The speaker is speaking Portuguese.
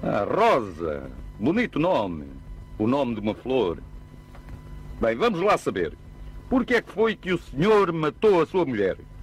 Ah, Rosa. Bonito nome. O nome de uma flor. Bem, vamos lá saber. Por que é que foi que o senhor matou a sua mulher?